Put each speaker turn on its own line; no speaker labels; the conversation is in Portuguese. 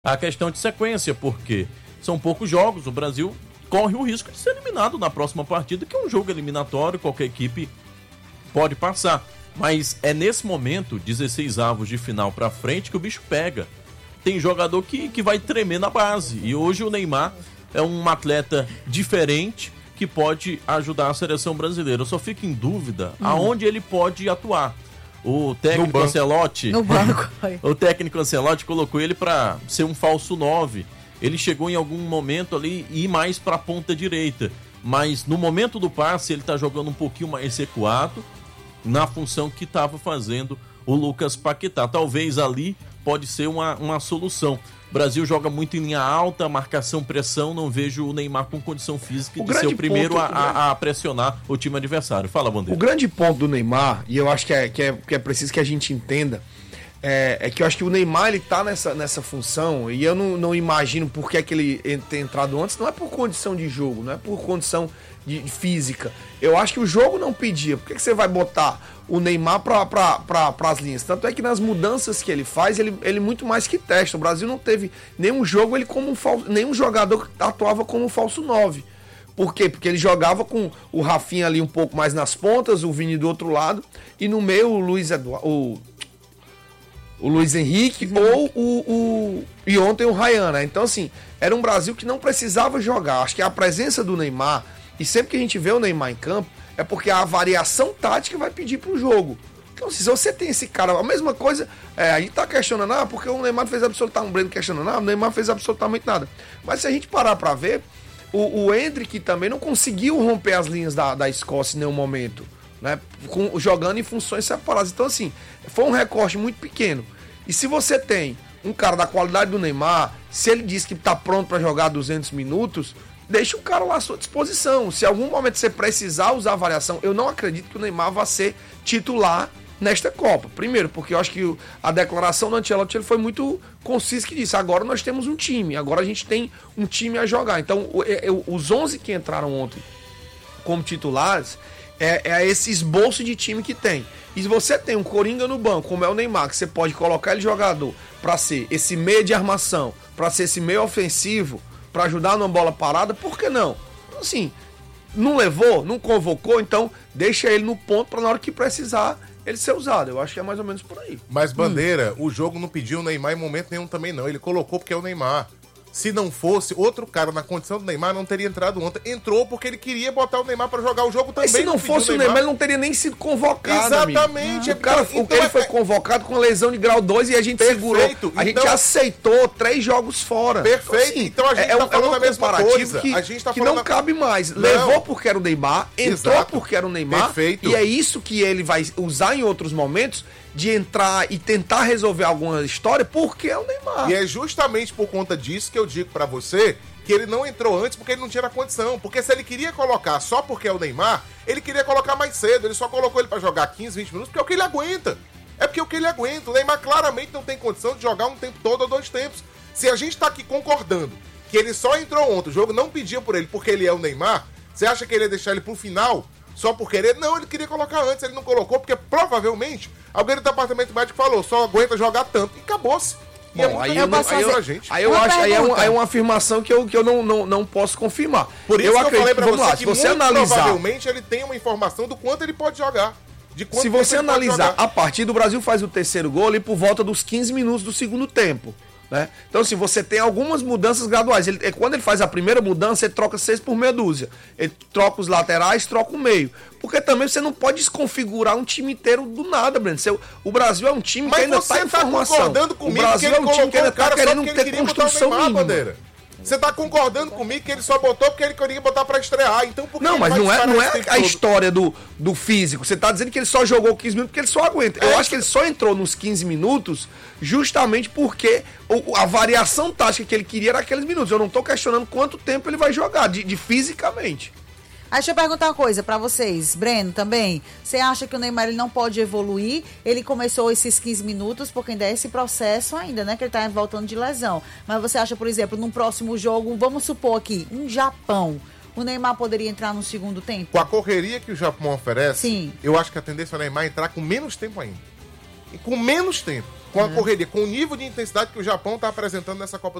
a questão de sequência, porque são poucos jogos, o Brasil corre o risco de ser eliminado na próxima partida, que é um jogo eliminatório, qualquer equipe pode passar. Mas é nesse momento, 16 avos de final pra frente, que o bicho pega. Tem jogador que vai tremer na base. E hoje o Neymar é um atleta diferente que pode ajudar a seleção brasileira. Eu só fico em dúvida aonde ele pode atuar. O técnico Ancelotti, o técnico Ancelotti colocou ele para ser um falso 9. Ele chegou em algum momento ali e ir mais para a ponta direita. Mas no momento do passe ele tá jogando um pouquinho mais recuado na função que estava fazendo o Lucas Paquetá. Talvez ali pode ser uma solução. O Brasil joga muito em linha alta, marcação, pressão. Não vejo o Neymar com condição física de ser o primeiro a pressionar o time adversário. Fala, Bandeira.
O grande ponto do Neymar, e eu acho que é preciso que a gente entenda, é que eu acho que o Neymar ele tá nessa função, e eu não imagino por que ele ter entrado antes. Não é por condição de jogo, não é por condição de física. Eu acho que o jogo não pedia. Por que você vai botar o Neymar para as linhas? Tanto é que nas mudanças que ele faz, ele muito mais que testa. O Brasil não teve nenhum jogo ele como nenhum jogador que atuava como um falso 9. Por quê? Porque ele jogava com o Rafinha ali um pouco mais nas pontas, o Vini do outro lado, e no meio o Luiz Henrique e ontem o Ryan, né? Então, assim, era um Brasil que não precisava jogar. Acho que a presença do Neymar, e sempre que a gente vê o Neymar em campo, é porque a variação tática vai pedir pro jogo. Então, se você tem esse cara, a mesma coisa, a gente tá questionando, porque o Neymar fez absolutamente, o Breno questionando, o Neymar fez absolutamente nada. Mas se a gente parar pra ver, o Endrick também não conseguiu romper as linhas da Escócia em nenhum momento, né? Jogando em funções separadas. Então, assim, foi um recorte muito pequeno. E se você tem um cara da qualidade do Neymar, se ele diz que tá pronto para jogar 200 minutos, deixa o cara lá à sua disposição. Se em algum momento você precisar usar a variação, eu não acredito que o Neymar vá ser titular nesta Copa. Primeiro, porque eu acho que a declaração do Ancelotti ele foi muito conciso, que disse, agora nós temos um time, agora a gente tem um time a jogar. Então, os 11 que entraram ontem como titulares, é esse esboço de time que tem. E se você tem um Coringa no banco, como é o Neymar, que você pode colocar ele jogador para ser esse meio de armação, para ser esse meio ofensivo, para ajudar numa bola parada, por que não? Assim, não levou, não convocou, então deixa ele no ponto para na hora que precisar ele ser usado. Eu acho que é mais ou menos por aí.
Mas, Bandeira, o jogo não pediu o Neymar em momento nenhum também não. Ele colocou porque é o Neymar. Se não fosse, outro cara na condição do Neymar não teria entrado ontem. Entrou porque ele queria botar o Neymar pra jogar o jogo também.
Mas se não fosse o Neymar, ele não teria nem sido convocado.
Exatamente.
Ele foi convocado com lesão de grau 2 e a gente segurou. A gente aceitou 3 jogos fora.
Perfeito. Então a gente tá falando a mesma coisa.
Que não cabe mais. Não. Levou porque era o Neymar, entrou porque era o Neymar.
Perfeito.
E é isso que ele vai usar em outros momentos, de entrar e tentar resolver alguma história, porque é o Neymar.
E é justamente por conta disso que eu digo pra você que ele não entrou antes porque ele não tinha a condição. Porque se ele queria colocar só porque é o Neymar, ele queria colocar mais cedo. Ele só colocou ele pra jogar 15, 20 minutos porque é o que ele aguenta. É porque é o que ele aguenta. O Neymar claramente não tem condição de jogar um tempo todo ou 2 tempos. Se a gente tá aqui concordando que ele só entrou ontem, o jogo não pedia por ele porque ele é o Neymar, você acha que ele ia deixar ele pro final só por querer? Não, ele queria colocar antes, ele não colocou porque provavelmente alguém do departamento médico falou, só aguenta jogar tanto, e acabou-se.
Bom, aí eu acho é uma afirmação que eu não posso confirmar.
Por isso
eu
acredito,
falei pra
você
lá,
que muito provavelmente ele tem uma informação do quanto ele pode jogar.
Se você analisar, a partida, o Brasil faz o terceiro gol ali por volta dos 15 minutos do segundo tempo. Né? Então, assim, você tem algumas mudanças graduais. Quando ele faz a primeira mudança, ele troca 6 por meia dúzia. Ele troca os laterais, troca o meio. Porque também você não pode desconfigurar um time inteiro do nada, Breno. O Brasil é um time que ainda está em formação.
Mas você tá concordando comigo
o Brasil
que ele
é um time que ainda está querendo ter construção mínima.
Você tá concordando comigo que ele só botou porque ele queria botar pra estrear. Então por que
não, mas não é a história do físico. Você tá dizendo que ele só jogou 15 minutos porque ele só aguenta. Eu acho que ele só entrou nos 15 minutos justamente porque a variação tática que ele queria era aqueles minutos. Eu não tô questionando quanto tempo ele vai jogar de fisicamente.
Aí deixa eu perguntar uma coisa pra vocês, Breno, também. Você acha que o Neymar ele não pode evoluir? Ele começou esses 15 minutos, porque ainda é esse processo ainda, né? Que ele tá voltando de lesão. Mas você acha, por exemplo, num próximo jogo, vamos supor aqui, um Japão, o Neymar poderia entrar no segundo tempo?
Com a correria que o Japão oferece,
sim,
eu acho que a tendência é o Neymar entrar com menos tempo ainda. com menos tempo, com a correria, com o nível de intensidade que o Japão está apresentando nessa Copa do